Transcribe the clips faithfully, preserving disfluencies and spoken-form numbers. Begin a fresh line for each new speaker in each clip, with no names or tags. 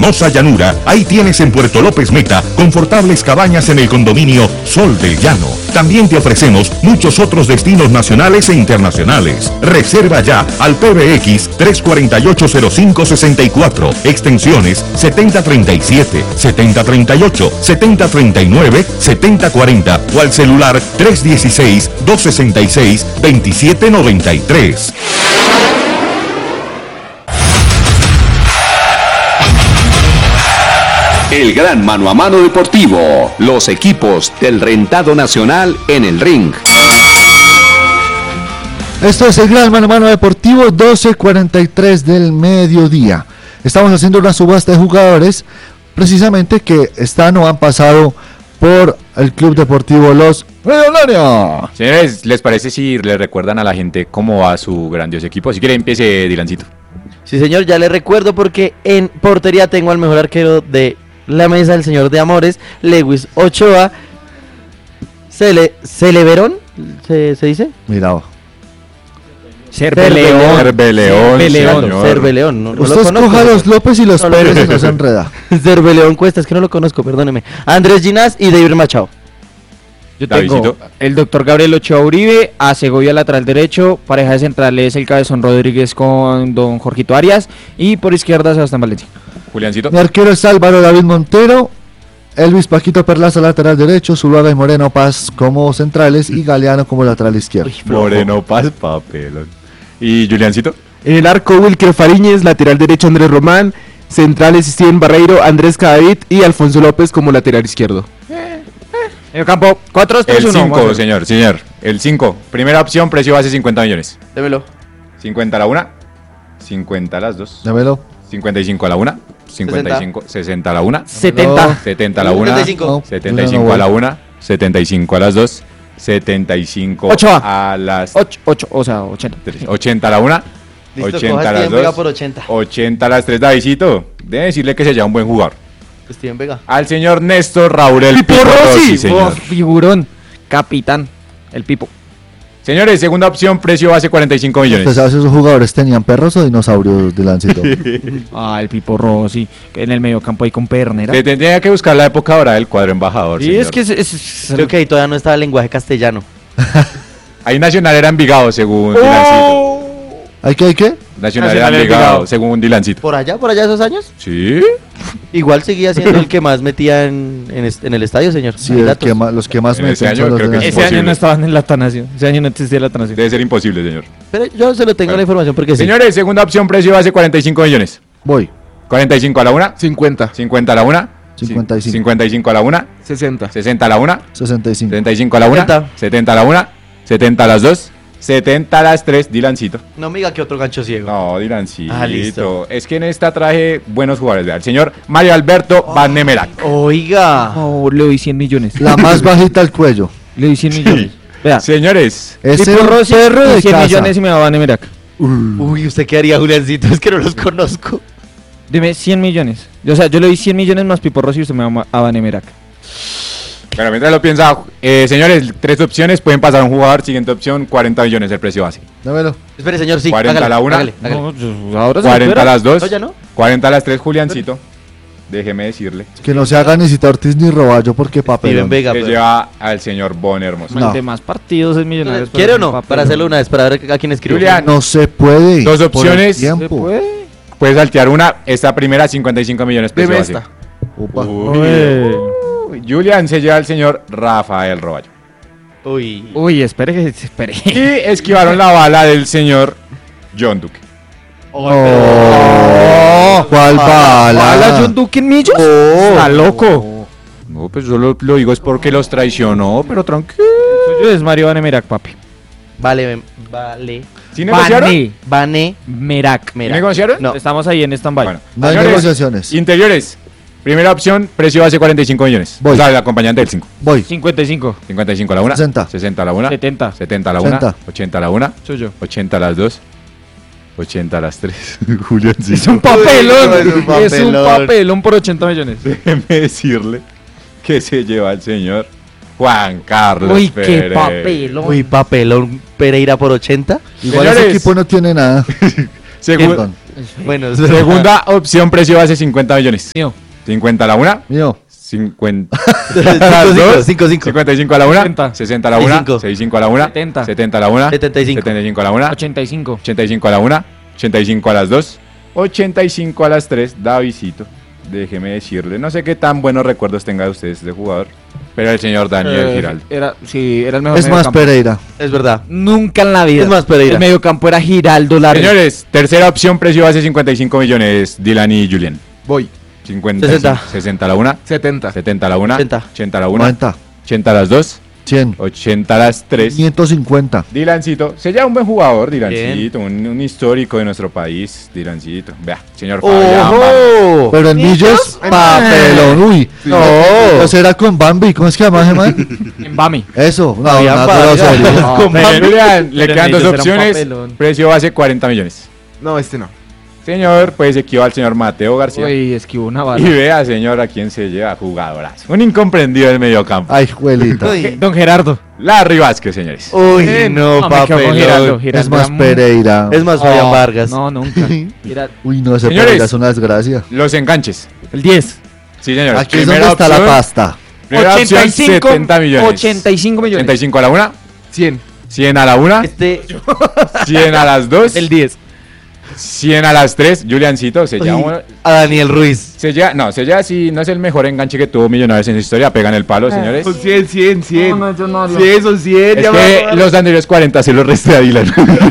hermosa llanura, ahí tienes en Puerto López Meta confortables cabañas en el condominio Sol del Llano. También te ofrecemos muchos otros destinos nacionales e internacionales. Reserva ya al P B X tres cuatro ocho cero cinco seis cuatro, extensiones setenta treinta y siete, setenta treinta y ocho, setenta treinta y nueve, setenta cuarenta o al celular tres uno seis, dos seis seis, dos siete nueve tres.
El gran mano a mano deportivo. Los equipos del rentado nacional en el ring.
Esto es el gran mano a mano deportivo, doce cuarenta y tres del mediodía. Estamos haciendo una subasta de jugadores, precisamente que están o han pasado por el Club Deportivo Los Millonarios.
Señores, ¿les parece si le recuerdan a la gente cómo va su grandioso equipo? Si quiere, empiece Dilancito.
Sí, señor, ya le recuerdo porque en portería tengo al mejor arquero de la mesa, el señor de amores, Lewis Ochoa. Cele, Celeverón, ¿se, se dice?
Mira.
Cerveleón.
Cerveleón,
Cerveleón. Cerveleón. No, no
Usted escoja a los López y los
no,
Pérez
no,
y no se enreda.
Cerveleón Cuesta, es que no lo conozco, perdóneme. Andrés Ginás y David Machado.
Yo tengo el doctor Gabriel Ochoa Uribe, a Segovia lateral derecho, pareja de centrales el Cabezón Rodríguez con don Jorgito Arias y por izquierda Sebastián Valencia.
Juliancito.
Mi arquero es Álvaro David Montero, Elvis Paquito Perlaza lateral derecho, Zuluaga y Moreno Paz como centrales y Galeano como lateral izquierdo.
Uy, Moreno Paz, papelón. ¿Y Juliancito?
En el arco Wilker Fariñez, lateral derecho Andrés Román, centrales Steven Barreiro, Andrés Cadavid y Alfonso López como lateral izquierdo.
En el campo, cuatro dos tres uno.
El cinco, señor, señor. El cinco. Primera opción, precio base cincuenta millones.
Démelo.
cincuenta a la una, cincuenta a las dos.
Démelo.
cincuenta y cinco a la una, cincuenta y cinco, sesenta a la una,
setenta.
setenta a la una,
setenta y cinco.
setenta y cinco a la una, setenta y cinco a las dos, setenta y cinco
Ochoa.
a las
ocho, ocho, o sea, ochenta.
ochenta a la una,
Listo,
ochenta
coja
a las
Steven Vega
dos,
por ochenta.
ochenta a las tres. Davidito, debe decirle que se llama un buen jugador.
Steven Vega.
Al señor Néstor Raúl el
Pipo
Pipo
Rossi,
Rossi, señor.
oh, figurón, capitán, el Pipo.
Señores, segunda opción, precio base cuarenta y cinco millones.
¿Usted sabe si esos jugadores tenían perros o dinosaurios de Lancito?
Ah, el Pipo Rossi, que en el mediocampo ahí con Pernera.
Se tendría que buscar la época ahora del cuadro embajador.
Sí,
señor.
es que es, es, es-
Creo que ahí todavía no estaba el lenguaje castellano.
Ahí Nacional era Envigado, según Dilancito.
¿Hay que, hay que?
Nacional,
Nacional
era
era
Envigado,
Envigado.
según Dilancito.
¿Por allá, por allá esos años?
Sí.
Igual seguía siendo el que más metía en, en, est- en el estadio, señor.
Sí,
Hay
el
datos.
que ma- los que más
En ese
meten
año
son los
creo
de
que es
ese
Nacional.
año no
posible.
estaban en la Atanasio. Ese año no existía la Atanasio.
Debe ser imposible, señor.
Pero yo se lo tengo
Bueno.
la información porque sí.
Señores, segunda opción, precio base cuarenta y cinco millones.
Voy.
cuarenta y cinco a la una,
cincuenta,
cincuenta a la una,
cincuenta y cinco.
cincuenta y cinco a la una,
sesenta,
sesenta a la una,
sesenta y cinco.
setenta y cinco a la una,
setenta.
setenta a la una, setenta a las dos, setenta a las tres, Dilancito.
No me diga que otro gancho ciego.
No, Dilancito.
Ah, listo.
Es que en esta traje buenos jugadores. Vea, el señor Mario Alberto Van Nemerac.
Oiga.
Oh, le doy cien millones.
La más bajita al cuello.
Le doy cien millones. Vea,
Señores,
Ese
Pipo Rossi
perro
y
de
cien
casa.
millones y me va a Nemerac.
Uy, ¿usted qué haría, Juliancito? Es que no los conozco.
Dime cien millones. O sea, yo le doy cien millones más Pipo Rossi y usted me va a Nemerac.
bueno, mientras lo piensa, eh, señores, tres opciones, pueden pasar a un jugador. Siguiente opción, cuarenta millones el precio base.
Dámelo.
Espere, señor, sí.
cuarenta
hágale,
a la una.
hágale, hágale.
No, yo- ahora se
cuarenta a
espera.
las dos,
No, ya no.
cuarenta a las tres, Juliancito. Déjeme decirle.
Que no se haga ni Cita Ortiz ni Roballo porque
Steven
papelón.
Vega.
Se
pero-
lleva al señor Bon Hermoso.
No.
El de más partidos es Millonarios.
¿Quiere o
pero
no?
papel,
Para hacerlo una vez, para ver a quién escribe.
Julián.
No se puede.
Dos
por el
opciones.
¿Se
tiempo.
puede?
Puedes saltear una. Esta primera, cincuenta y cinco millones precio
deme
base.
esta.
Upa.
Uy.
Uy.
Uy, Julián se lleva al señor Rafael Roballo.
Uy.
Uy, espere que espere.
Y esquivaron la bala del señor John Duque.
Oh, ¿cuál bala?
¿Habla John Duque en Millos? Está loco.
No, pues yo lo, lo digo es porque los traicionó, pero tranquilo.
El suyo es Mario Vanemerac, papi.
Vale, vale.
¿Sí negociaron?
Vane
Vane.
Merac.
Mira.
¿Negociaron?
No.
Estamos ahí en stand-by.
Bueno,
No hay
señores,
negociaciones.
Interiores. Primera opción, precio base cuarenta y cinco millones.
Voy.
O sea, el acompañante del cinco.
Voy.
cincuenta y cinco.
cincuenta y cinco a la una.
sesenta.
sesenta a la una.
setenta.
setenta a la una.
ochenta.
ochenta a la una.
Suyo.
ochenta a las dos. ochenta a las tres. Julián, sí.
Es un papelón.
Uy, es un
Es un
papelón.
papelón por ochenta millones.
Déjeme decirle que se lleva el señor Juan Carlos
Uy, qué
Pereira.
papelón.
Uy, papelón. Pereira por ochenta.
Igual
Señores.
ese equipo no tiene nada.
Segun-
Perdón.
Bueno, es verdad.
Segunda opción, precio base cincuenta millones.
Mío.
cincuenta a la una.
Mío.
cincuenta.
cinco cinco
cincuenta y cinco a la una.
sesenta.
sesenta a la una.
sesenta y cinco.
sesenta y cinco a la una.
setenta.
setenta a la una.
setenta y cinco.
setenta y cinco a la una.
ochenta y cinco.
ochenta y cinco a la una. ochenta y cinco a las dos. ochenta y cinco a las tres. Davidcito, déjeme decirle, no sé qué tan buenos recuerdos tenga de ustedes de jugador, pero el señor Daniel
Eh,
Giraldo.
Era, sí, era el mejor
Es más
mediocampo.
Pereira.
Es verdad.
Nunca en la vida.
Es más Pereira.
El mediocampo era Giraldo Larry.
Señores, tercera opción, precio base cincuenta y cinco millones, Dylan y Julián.
Voy.
cincuenta,
sesenta.
sesenta a la una.
setenta.
setenta a la una.
ochenta.
ochenta a la una.
noventa.
ochenta a las dos.
cien.
ochenta a las tres.
quinientos cincuenta.
Dylancito, se llama un buen jugador, Dylancito, un, un histórico de nuestro país, Dylancito. Vea, señor Fabián.
¡Ojo!
Pero en Millos, papelón. Uy.
No.
No será con Bambi. ¿Cómo es que llama ese man?
En Bami.
Eso. No,
Fabián
una
Vargas.
grosería.
No,
Con
Pero,
Bambi.
Julián, le
Pero
quedan dos
ellos eran
opciones,
papelón.
precio base cuarenta millones.
No, este no.
Señor, pues equivale al señor Mateo García.
Uy, esquivó una
Y
bala.
vea, señor, a quién se lleva, jugadorazo. Un incomprendido del mediocampo.
Ay, juelita.
Uy.
Don Gerardo.
Larry Vázquez, señores.
Uy,
No,
no,
me quedo con
papelón.
Giraldo. Giraldo
Es más
era muy-
Pereira.
Es más Fabián
Oh,
Vargas.
No, nunca. Era
Uy, no, ese
Señores.
Pereira es una desgracia.
Los enganches.
el diez.
Sí, señor.
Aquí es
Primera
donde está la
opción,
pasta.
Primera opción,
ochenta y cinco,
setenta millones.
ochenta y cinco millones.
ochenta y cinco a la una.
cien.
cien a la una.
Este.
cien a las dos.
El diez.
cien a las tres. Juliancito se
Uy,
llama.
a Daniel Ruiz.
Se llama, no, se llama si no es el mejor enganche que tuvo Millonarios en su historia. Pegan el palo, señores.
Son cien, cien, cien.
No, no, yo no, no.
cien, son cien.
Es
ya
que
va.
los anteriores cuarenta se los resté a Dylan.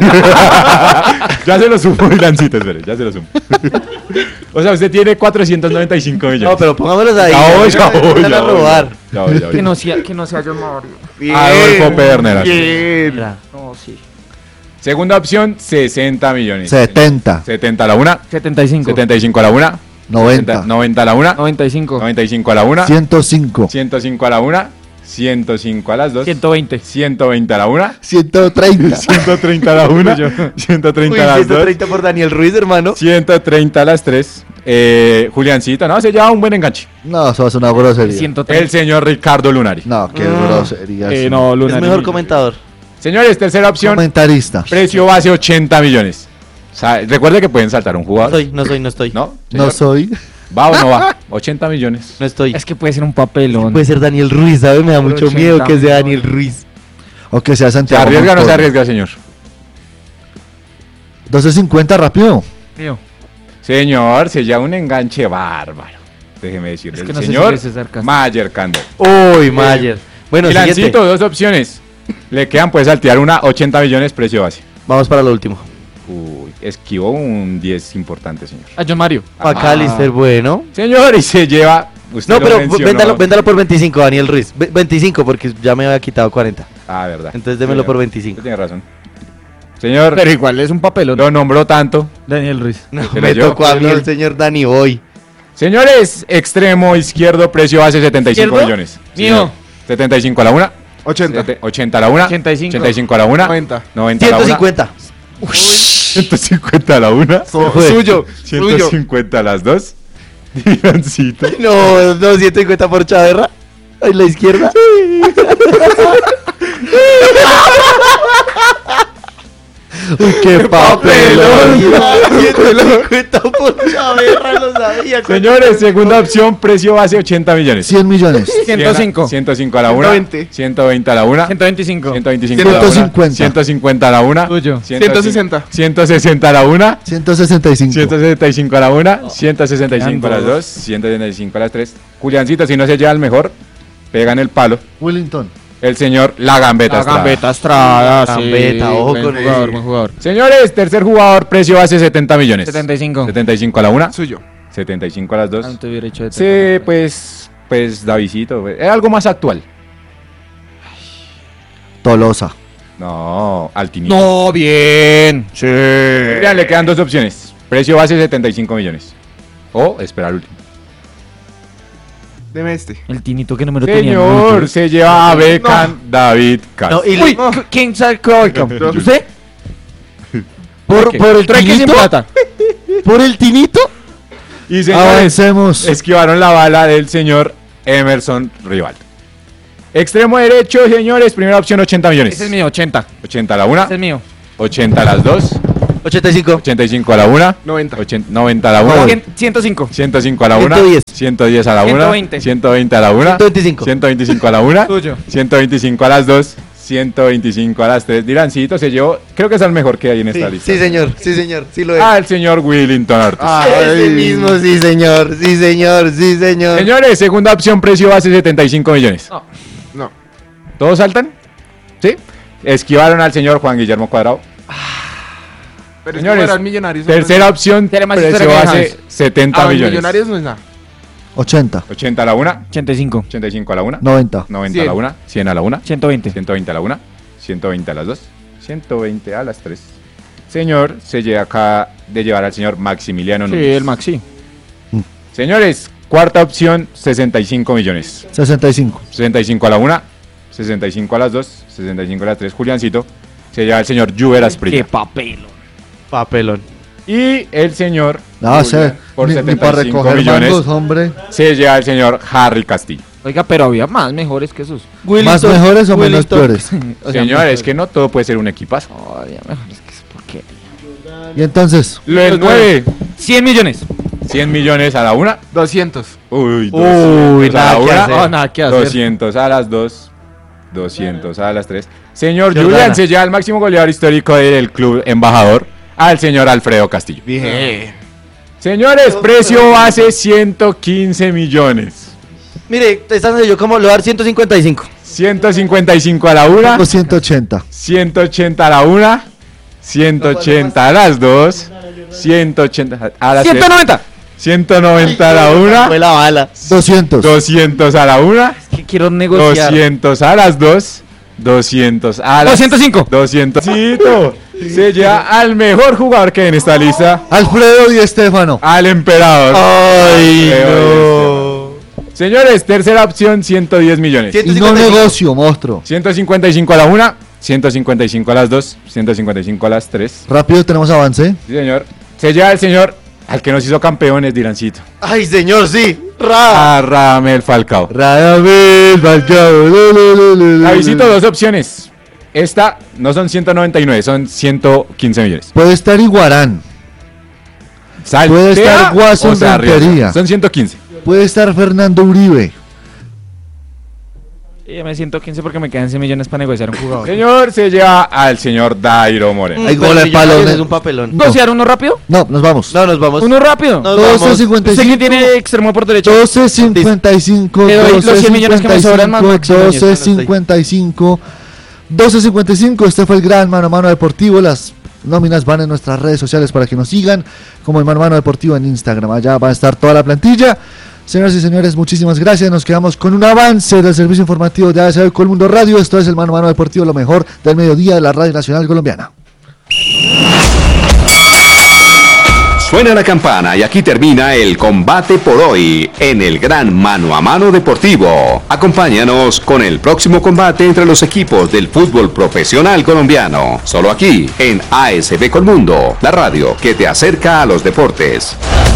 Ya se lo sumo, Dylancito, espere, ya se lo sumo. O sea, usted tiene cuatrocientos noventa y cinco millones.
No, pero pongámoslos ahí.
Ya voy, ya
No me
voy,
vayan
ya
a
voy,
robar.
ya voy, ya voy.
Que no sea, que no sea John Mario.
Bien.
Adolfo Pedernera.
Bien.
Mira.
No, sí.
Segunda opción, sesenta millones.
setenta.
setenta a la una.
setenta y cinco.
setenta y cinco a la una.
noventa.
noventa a la una.
noventa y cinco.
noventa y cinco a la una.
ciento cinco.
ciento cinco a la una. ciento cinco a las dos.
ciento veinte.
ciento veinte a la una.
ciento treinta.
ciento treinta a la una. ciento
Uy,
treinta a las dos.
ciento treinta por Daniel Ruiz, hermano.
ciento treinta a las tres. Eh, Juliancito, no, se lleva un buen enganche.
No, eso es una grosería.
ciento
El
treinta.
señor Ricardo Lunari.
No, qué
Ah.
grosería.
Eh,
sí.
no,
Es
Luna.
mejor comentador.
Señores, tercera opción.
Comentarista.
Precio base ochenta millones. O sea, recuerde que pueden saltar un
No
jugador.
estoy, no soy, no estoy.
¿No?
No
señor?
soy.
¿Va o no va? ochenta millones.
No estoy.
Es que puede ser un papelón.
Puede ser Daniel Ruiz, ¿sabes? Me da
Por
mucho
ochenta
miedo que sea
millones.
Daniel Ruiz.
O que sea
¿Se
Santiago.
arriesga o no se
Montoya.
arriesga, señor?
doscientos cincuenta rápido.
Mío.
Señor, se lleva un enganche bárbaro. Déjeme decirle.
Es que
el
no sé
señor
si ese es sarcasmo.
Mayer Candel.
Uy, Mayer. Bueno,
Milancito,
siguiente.
dos opciones. Le quedan, puede saltear una, ochenta millones, precio base.
Vamos para lo último.
Uy, esquivó un diez importante, señor.
A John Mario.
McAllister, bueno.
Señor, y se lleva. Usted
No,
lo
pero
mencionó.
véndalo, véndalo por veinticinco, Daniel Ruiz. Ve- veinticinco, porque ya me había quitado cuarenta.
Ah, verdad.
Entonces démelo
Señor,
por veinticinco.
usted tiene razón. Señor,
Pero igual es un papelón.
lo nombró tanto.
Daniel Ruiz.
No,
Se la
me
llevó.
tocó a mí el señor Dani Boy.
Señores, extremo izquierdo, precio base setenta y cinco
¿Izquierdo?
millones.
Mío.
Señor. setenta y cinco a la una.
ochenta.
sete- ochenta a la una.
ochenta y cinco.
ochenta y cinco a la una.
noventa.
noventa a la una.
ciento cincuenta.
ciento cincuenta a la una.
Suyo.
ciento
Suyo.
cincuenta a las dos. Divancito.
No, no, ciento cincuenta por Chaverra. En la izquierda.
Uy, qué papelón.
ciento cincuenta por Chaverra, lo sabía.
Señores, segunda opción, precio base ochenta millones.
cien millones.
ciento cinco.
ciento cinco a la una.
ciento veinte.
ciento veinte a la una.
ciento veinticinco.
ciento veinticinco a la
ciento
una.
cincuenta.
ciento cincuenta a la una.
Tuyo.
ciento sesenta.
ciento sesenta a la una.
ciento sesenta y cinco.
ciento sesenta y cinco a la una. ciento sesenta y cinco a las dos. ciento sesenta y cinco a las tres. Juliancito, si no se lleva el mejor, pegan el palo.
Willington.
El señor La Gambeta
La
Estrada.
Gambetta Estrada. sí.
Gambetta, ojo
Buen
con
jugador,
él.
buen jugador.
Señores, tercer jugador, precio base setenta millones.
setenta y cinco.
setenta y cinco a la una.
Suyo.
setenta y cinco a las dos.
Ah, no te hubiera hecho de
Sí, pues, pues Davidito, pues, es algo más actual.
Tolosa.
No, Altinito.
No, bien. Sí.
Vean, le quedan dos opciones. Precio base setenta y cinco millones. O esperar el último.
Deme este.
El tinito que número tenía.
Señor, se lleva a Beckham David Castro.
No, y
Uy,
No.
¿quién sacó el campo? ¿Usted?
Por,
Ok.
por el
Trueque sin
tinito.
plata.
Por el tinito.
Y señores,
Avancemos.
esquivaron la bala del señor Emerson Rivaldo. Extremo derecho, señores, primera opción ochenta millones.
Ese es mío, ochenta.
ochenta a la una,
Ese es mío.
ochenta a las dos,
ochenta y cinco.
ochenta y cinco a la una.
noventa.
ochenta, noventa a la una.
Cien- ciento cinco.
ciento cinco a la una.
ciento diez.
ciento diez a la una.
ciento veinte.
ciento veinte a la una.
ciento veinticinco.
ciento veinticinco a la una.
Tuyo.
ciento veinticinco a las dos. ciento veinticinco a las tres. Dirancito se llevó, creo que es el mejor que hay en esta
Sí,
lista.
sí, señor, sí, señor, sí lo es.
Al señor Willington Ortiz.
Ese mismo, sí, señor, sí, señor, sí, señor.
Señores, segunda opción, precio base setenta y cinco millones.
No.
No.
¿Todos saltan? ¿Sí? Esquivaron al señor Juan Guillermo Cuadrado.
Pero
Señores,
eran millonarios.
Tercera opción,
Tiene más
precio
historia que
base
James.
setenta
Ah,
millones.
millonarios no es nada.
ochenta,
ochenta a la una.
ochenta y cinco.
ochenta y cinco a la una.
noventa,
noventa a la
cien.
una. cien a la una.
ciento veinte.
ciento veinte a la una. ciento veinte a las dos. ciento veinte a las tres. Señor, se llega acá de llevar al señor Maximiliano
Sí,
Núñez.
el Maxi.
Señores, cuarta opción, sesenta y cinco millones.
sesenta y cinco,
sesenta y cinco a la una, sesenta y cinco a las dos, sesenta y cinco a las tres. Juliancito, se lleva el señor Juber
Qué
Asprilla.
papel.
Papelón.
Y el señor,
no
Julián,
sé,
por
ni, ni
setenta
para
y cinco
recoger
millones,
mangos, hombre.
se lleva el señor Harry Castillo.
Oiga, pero había más mejores que esos.
¿Más mejores o menos
Wellington.
peores?
O sea,
Señor,
mejores.
es que no todo puede ser un equipazo.
Oh, había mejores que eso. ¿Por qué?
Y entonces,
El nueve,
cien millones.
cien millones a la una.
doscientos.
Uy,
Uy,
doscientos a
nada
la
que
una.
hacer.
Oh, nada que hacer.
doscientos a las dos, doscientos a las tres. Señor
Jordana.
Julián se lleva el máximo goleador histórico del club embajador, al señor Alfredo Castillo.
Bien.
Señores, precio base ciento quince millones.
Mire, está sencillo, ¿cómo? Le voy a dar ciento cincuenta y cinco.
ciento cincuenta y cinco a la una,
tengo ciento ochenta,
ciento ochenta a la una, ciento ochenta a las dos, ciento ochenta a las
ciento
tres,
noventa.
ciento noventa a la
Fue
una,
la bala.
doscientos,
doscientos a la una,
Que quiero negociar.
doscientos a las dos, doscientos a las
doscientos cinco.
doscientos. Se lleva al mejor jugador que hay en esta lista,
Alfredo y Estefano.
al emperador.
Ay,
Alfredo
no.
Señores, tercera opción, ciento diez millones.
Ciento
Y no
cincuenta y cinco.
negocio, monstruo.
ciento cincuenta y cinco a la una, ciento cincuenta y cinco a las dos, ciento cincuenta y cinco a las tres.
Rápido, tenemos avance.
Sí, señor. Se lleva el señor al que nos hizo campeones, Dirancito.
Ay, señor, sí. Ra.
A Radamel Falcao.
Radamel Falcao. lo, lo, lo, lo, lo,
Avisito,
lo.
dos opciones. Esta no son ciento noventa y nueve, son ciento quince millones.
Puede estar Iguarán.
Saltea
Puede estar Guasón
o se arriesga.
Rentería.
Son ciento quince.
Puede estar Fernando Uribe.
Y me siento quince porque me quedan cien millones para negociar un jugador.
Señor, se lleva al señor Dairo Moreno.
Hay
Pero
gol de
Millonarios
palo.
es un papelón.
¿Negociar uno rápido?
No, nos vamos.
No, nos vamos.
Uno rápido.
Nos
doce
vamos.
cincuenta y
¿Usted quién
cinco.
tiene extremo por derecho?
doce cincuenta y cinco.
Le doy los
doce
cien millones que me sobran más, Maxi Núñez.
doce cincuenta y cinco. doce cincuenta y cinco. Este fue el gran Mano a Mano Deportivo. Las nóminas van en nuestras redes sociales para que nos sigan, como el Mano a Mano Deportivo en Instagram. Allá va a estar toda la plantilla. Señoras y señores, muchísimas gracias. Nos quedamos con un avance del servicio informativo de A S B Colmundo Radio. Esto es el Mano a Mano Deportivo, lo mejor del mediodía de la Radio Nacional Colombiana.
Suena la campana y aquí termina el combate por hoy en el gran Mano a Mano Deportivo. Acompáñanos con el próximo combate entre los equipos del fútbol profesional colombiano. Solo aquí en A S B Colmundo, la radio que te acerca a los deportes.